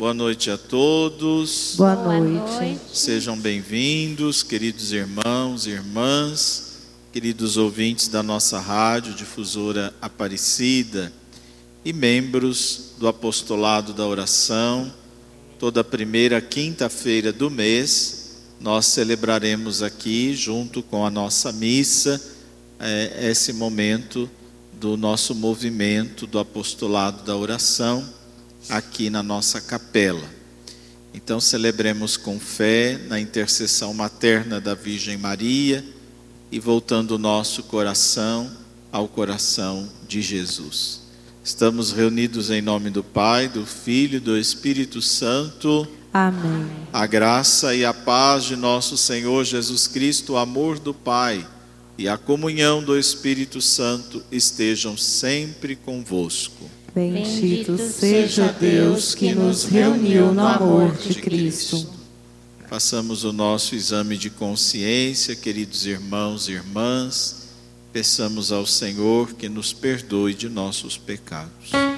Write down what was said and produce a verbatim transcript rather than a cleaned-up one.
Boa noite a todos. Boa noite. Sejam bem-vindos, queridos irmãos e irmãs, queridos ouvintes da nossa rádio Difusora Aparecida e membros do Apostolado da Oração. Toda primeira quinta-feira do mês, nós celebraremos aqui, junto com a nossa missa, é, esse momento do nosso movimento do Apostolado da Oração, aqui na nossa capela. Então celebremos com fé na intercessão materna da Virgem Maria e voltando o nosso coração ao coração de Jesus. Estamos reunidos em nome do Pai, do Filho e do Espírito Santo. Amém. A graça e a paz de nosso Senhor Jesus Cristo, o amor do Pai e a comunhão do Espírito Santo estejam sempre convosco. Bendito seja Deus que nos reuniu no amor de Cristo. Façamos o nosso exame de consciência, queridos irmãos e irmãs. Peçamos ao Senhor que nos perdoe de nossos pecados.